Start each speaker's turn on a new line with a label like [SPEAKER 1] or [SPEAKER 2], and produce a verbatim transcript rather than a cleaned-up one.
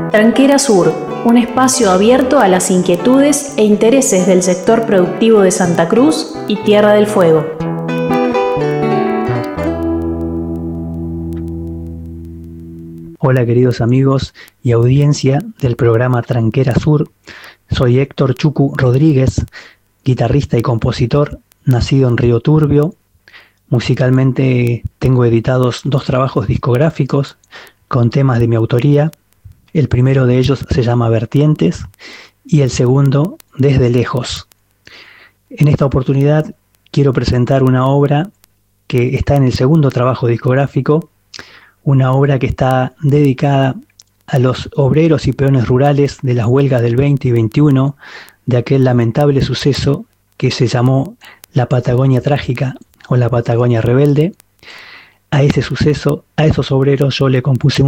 [SPEAKER 1] Tranquera Sur, un espacio abierto a las inquietudes e intereses del sector productivo de Santa Cruz y Tierra del Fuego.
[SPEAKER 2] Hola queridos amigos y audiencia del programa Tranquera Sur. Soy Héctor Chucu Rodríguez, guitarrista y compositor, nacido en Río Turbio. Musicalmente tengo editados dos trabajos discográficos con temas de mi autoría. El primero de ellos se llama Vertientes y el segundo Desde Lejos. En esta oportunidad quiero presentar una obra que está en el segundo trabajo discográfico, una obra que está dedicada a los obreros y peones rurales de las huelgas del veinte y veintiuno, de aquel lamentable suceso que se llamó la Patagonia Trágica o la Patagonia Rebelde. A ese suceso, a esos obreros yo le compuse